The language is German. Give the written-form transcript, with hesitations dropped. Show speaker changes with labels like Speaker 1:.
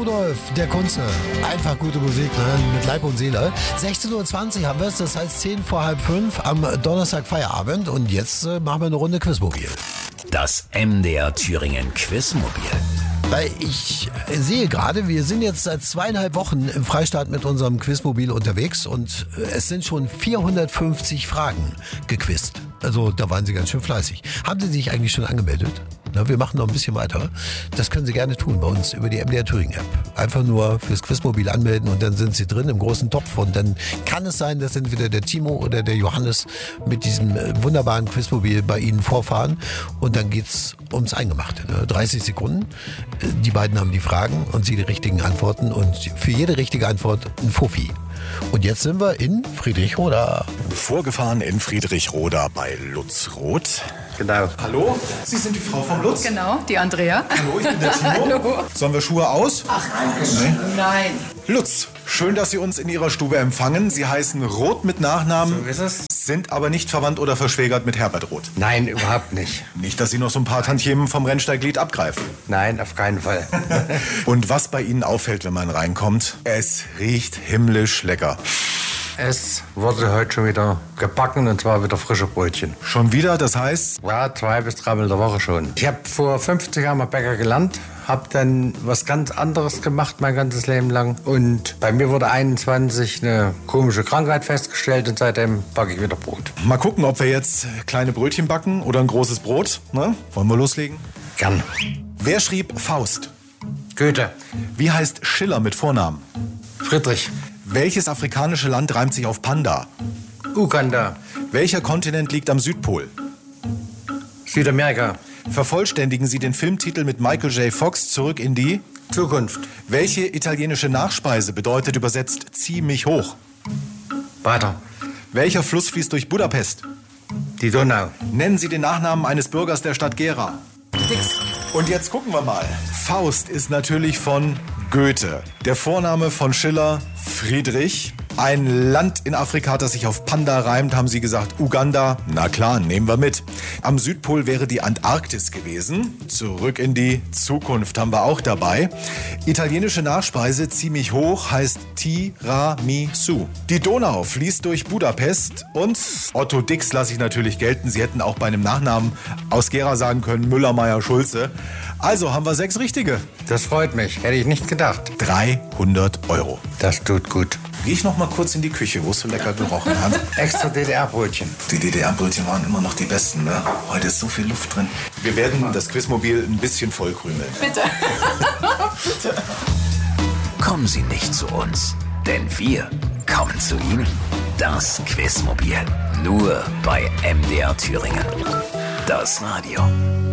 Speaker 1: Rudolf, der Kunze. Einfach gute Musik, ne? Mit Leib und Seele. 16.20 Uhr haben wir es, das heißt 10 vor halb 5 am Donnerstag Feierabend. Und jetzt machen wir eine Runde Quizmobil.
Speaker 2: Das MDR Thüringen Quizmobil.
Speaker 1: Weil ich sehe gerade, wir sind jetzt seit 2,5 Wochen im Freistaat mit unserem Quizmobil unterwegs und es sind schon 450 Fragen gequizt. Also da waren Sie ganz schön fleißig. Haben Sie sich eigentlich schon angemeldet? Na, wir machen noch ein bisschen weiter. Das können Sie gerne tun bei uns über die MDR Thüringen App. Einfach nur fürs Quizmobil anmelden und dann sind Sie drin im großen Topf. Und dann kann es sein, dass entweder der Timo oder der Johannes mit diesem wunderbaren Quizmobil bei Ihnen vorfahren. Und dann geht's ums Eingemachte. Ne? 30 Sekunden. Die beiden haben die Fragen und Sie die richtigen Antworten. Und für jede richtige Antwort ein Fuffi. Und jetzt sind wir in Friedrichroda.
Speaker 3: Vorgefahren in Friedrichroda bei Lutz Roth.
Speaker 4: Genau.
Speaker 3: Hallo, Sie sind die Frau vom Lutz?
Speaker 5: Genau, die Andrea.
Speaker 3: Hallo, ich bin der Timo.
Speaker 5: Hallo.
Speaker 3: Sollen wir Schuhe aus?
Speaker 5: Ach, nein.
Speaker 3: Lutz, schön, dass Sie uns in Ihrer Stube empfangen. Sie heißen Roth mit Nachnamen,
Speaker 4: So ist es.
Speaker 3: sind aber nicht verwandt oder verschwägert mit Herbert Roth.
Speaker 4: Nein, überhaupt nicht.
Speaker 3: Nicht, dass Sie noch so ein paar Tantiemen vom Rennsteiglied abgreifen.
Speaker 4: Nein, auf keinen Fall.
Speaker 3: Und was bei Ihnen auffällt, wenn man reinkommt, es riecht himmlisch lecker.
Speaker 4: Es wurde heute schon wieder gebacken, und zwar wieder frische Brötchen.
Speaker 3: Schon wieder, das heißt,
Speaker 4: Ja, 2 bis 3 Mal in der Woche schon. Ich habe vor 50 Jahren mal Bäcker gelernt, habe dann was ganz anderes gemacht mein ganzes Leben lang. Und bei mir wurde 21 eine komische Krankheit festgestellt und seitdem backe ich wieder Brot.
Speaker 3: mal gucken, ob wir jetzt kleine Brötchen backen oder ein großes Brot. Ne? Wollen wir loslegen?
Speaker 4: Gern.
Speaker 3: Wer schrieb Faust?
Speaker 4: Goethe.
Speaker 3: Wie heißt Schiller mit Vornamen?
Speaker 4: Friedrich.
Speaker 3: Welches afrikanische Land reimt sich auf Panda?
Speaker 4: Uganda.
Speaker 3: Welcher Kontinent liegt am Südpol?
Speaker 4: Südamerika.
Speaker 3: Vervollständigen Sie den Filmtitel mit Michael J. Fox Zurück in die...
Speaker 4: Zukunft.
Speaker 3: Welche italienische Nachspeise bedeutet übersetzt Zieh mich hoch?
Speaker 4: Weiter.
Speaker 3: Welcher Fluss fließt durch Budapest?
Speaker 4: Die Donau.
Speaker 3: Nennen Sie den Nachnamen eines Bürgers der Stadt Gera. Und jetzt gucken wir mal. Faust ist natürlich von Goethe. Der Vorname von Schiller, Friedrich. Ein Land in Afrika, das sich auf Panda reimt, haben Sie gesagt, Uganda. Na klar, nehmen wir mit. Am Südpol wäre die Antarktis gewesen. Zurück in die Zukunft haben wir auch dabei. Italienische Nachspeise, zieh mich hoch, heißt Tiramisu. Die Donau fließt durch Budapest und Otto Dix lasse ich natürlich gelten. Sie hätten auch bei einem Nachnamen aus Gera sagen können, Müller, Meyer, Schulze. Also haben wir 6 Richtige.
Speaker 4: Das freut mich. Hätte ich nicht gedacht.
Speaker 3: 300 €.
Speaker 4: Das tut gut.
Speaker 3: Gehe ich noch mal kurz in die Küche, wo es so lecker gerochen hat.
Speaker 4: Extra DDR-Brötchen.
Speaker 3: Die DDR-Brötchen waren immer noch die besten, ne? Heute ist so viel Luft drin. Wir werden das Quizmobil ein bisschen vollkrümeln.
Speaker 5: Bitte. Bitte.
Speaker 2: Kommen Sie nicht zu uns, denn wir kommen zu Ihnen. Das Quizmobil. Nur bei MDR Thüringen. Das Radio.